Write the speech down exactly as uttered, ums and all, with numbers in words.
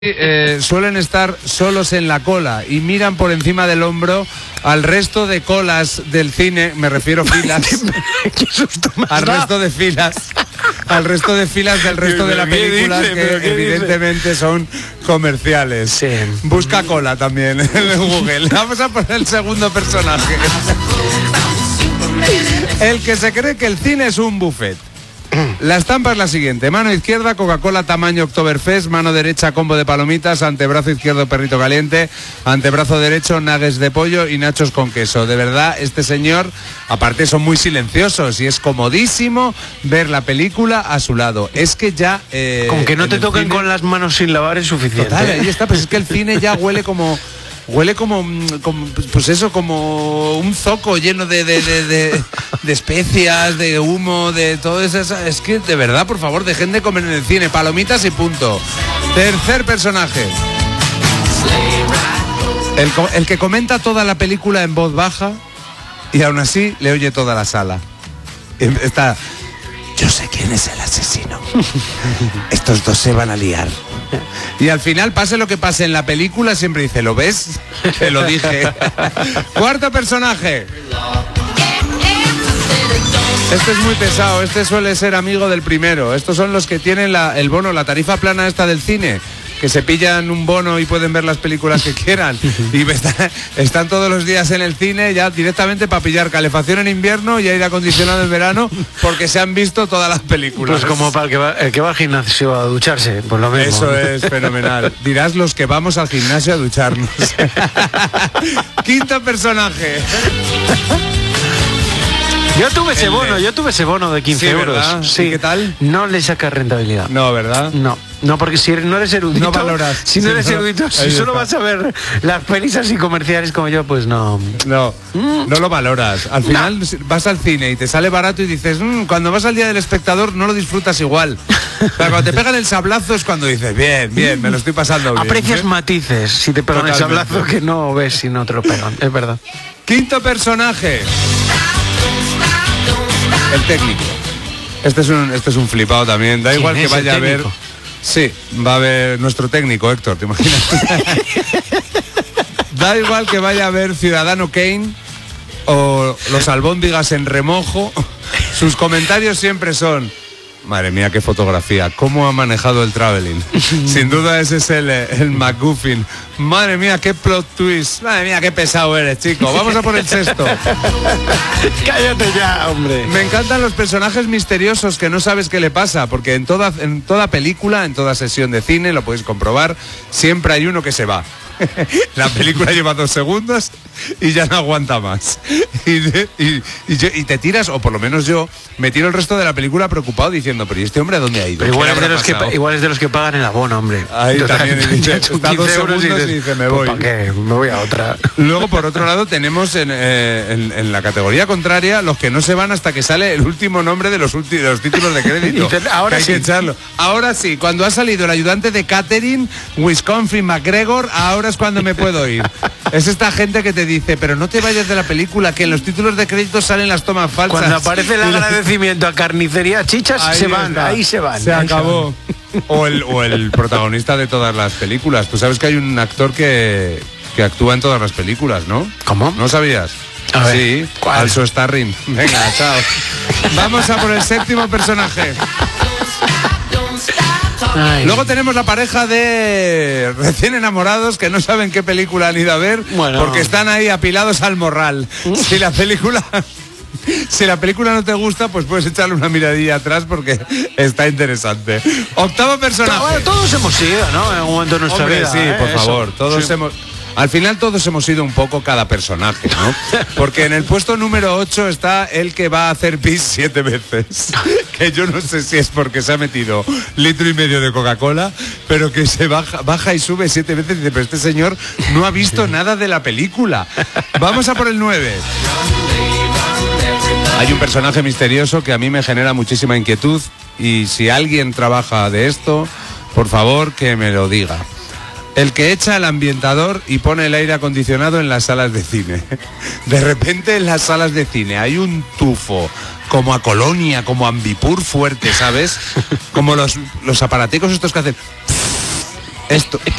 Eh, suelen estar solos en la cola y miran por encima del hombro al resto de colas del cine, me refiero filas, ¿Qué susto me has al dado? resto de filas, al resto de filas del resto de la película que evidentemente son comerciales. Sí. Busca cola también en Google. Vamos a poner el segundo personaje. El que se cree que el cine es un buffet. La estampa es la siguiente: mano izquierda, Coca-Cola tamaño Oktoberfest; mano derecha, combo de palomitas; antebrazo izquierdo, perrito caliente; antebrazo derecho, nuggets de pollo y nachos con queso. De verdad, este señor, aparte son muy silenciosos y es comodísimo ver la película a su lado. Es que ya... Eh, Con que no te el toquen cine... con las manos sin lavar es suficiente. Total, ahí está, pues es que el cine ya huele como... Huele como, como, pues eso, como un zoco lleno de, de, de, de, de especias, de humo, de todo eso. Es que, de verdad, por favor, dejen de comer en el cine. Palomitas y punto. Tercer personaje. El, el que comenta toda la película en voz baja y aún así le oye toda la sala. Está... Yo sé quién es el asesino. Estos dos se van a liar. Y al final, pase lo que pase en la película, siempre dice, ¿lo ves? Te lo dije. Cuarto personaje. Este es muy pesado, este suele ser amigo del primero. Estos son los que tienen la, el bono, la tarifa plana esta del cine, que se pillan un bono y pueden ver las películas que quieran. Y están, están todos los días en el cine ya directamente para pillar calefacción en invierno y aire acondicionado en verano, porque se han visto todas las películas. Pues como para el que va, el que va al gimnasio a ducharse, pues lo mismo. Eso es fenomenal. Dirás los que vamos al gimnasio a ducharnos. Quinto personaje. Yo tuve ese El bono, de- yo tuve ese bono de quince Sí, euros. ¿verdad? Sí. ¿Y qué tal? No le sacas rentabilidad. No, ¿verdad? No, no, porque si no eres erudito, No valoras. si no Sí, eres no. erudito, si Ahí solo está. vas a ver las pelis así comerciales como yo, pues no. No, no lo valoras. Al final vas al cine y te sale barato y dices, mmm, cuando vas al día del espectador no lo disfrutas igual. O sea, cuando te pegan el sablazo es cuando dices, bien, bien, me lo estoy pasando bien. Aprecias ¿eh? matices si te pegan el Totalmente. sablazo que no ves si no te lo pegan, es verdad. Quinto personaje. El técnico. Este es un, este es un flipado también. Da ¿Quién igual que es el vaya a ver. técnico? Sí, va a ver nuestro técnico, Héctor, ¿te imaginas? Da igual que vaya a ver Ciudadano Kane o los albóndigas en remojo. Sus comentarios siempre son: madre mía, qué fotografía, cómo ha manejado el traveling. Sin duda ese es el, el MacGuffin. Madre mía, qué plot twist. Madre mía, qué pesado eres, chico. Vamos a por el sexto. Cállate ya, hombre. Me encantan los personajes misteriosos que no sabes qué le pasa, porque en toda, en toda película, en toda sesión de cine, lo podéis comprobar, siempre hay uno que se va. La película lleva dos segundos y ya no aguanta más. Y, y, y, yo- y te tiras, o por lo menos yo, me tiro el resto de la película preocupado diciendo, pero ¿y este hombre a dónde ha ido? Pero igual ¿Qué es, le de habrá los que, pasado? igual es de los que pagan el abono, hombre. Ahí Total, también, y dice, ya son está dos quince euros segundos y dice, me pues, voy. ¿para qué? Me voy a otra. Luego, por otro lado, tenemos en, eh, en, en la categoría contraria los que no se van hasta que sale el último nombre de los, ulti- de los títulos de crédito. Dicen, ahora que hay sí. que echarlo. Ahora sí, cuando ha salido el ayudante de Catherine, Wisconsin McGregor, ahora es cuando me puedo ir. Es esta gente que te dice, pero no te vayas de la película, que en los títulos de crédito salen las tomas falsas. Cuando aparece el Y la- agradecimiento a Carnicería Chichas, Ahí se van, está. ahí se van. Se ahí acabó. O el, o el protagonista de todas las películas. Tú sabes que hay un actor que, que actúa en todas las películas, ¿no? ¿Cómo? ¿No sabías? A ver, sí, ¿cuál? Also Starring. Venga, chao. Vamos a por el séptimo personaje. Ay. Luego tenemos la pareja de recién enamorados que no saben qué película han ido a ver, Bueno. porque están ahí apilados al morral. Si la película... Si la película no te gusta, pues puedes echarle una miradilla atrás porque está interesante. Octavo To- personaje. bueno, todos hemos ido, ¿no? En algún momento de nuestra Hombre, vida. sí, ¿eh? por Eso. favor, todos Sí. hemos... Al final todos hemos sido un poco cada personaje, ¿no? Porque en el puesto número ocho está el que va a hacer pis siete veces. Que yo no sé si es porque se ha metido litro y medio de Coca-Cola, pero que se baja, baja y sube siete veces y dice, pero este señor no ha visto nada de la película. Vamos a por el nueve. Hay un personaje misterioso que a mí me genera muchísima inquietud y si alguien trabaja de esto, por favor que me lo diga. El que echa el ambientador y pone el aire acondicionado en las salas de cine. De repente en las salas de cine hay un tufo, como a Colonia, como a Ambipur fuerte, ¿sabes? Como los, los aparaticos estos que hacen... Esto,